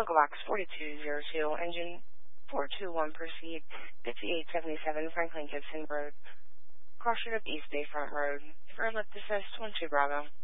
Local box 4202, engine 421, proceed 5877 Franklin Gibson Road. Cross up East Bayfront Road. For left assist 12 Bravo.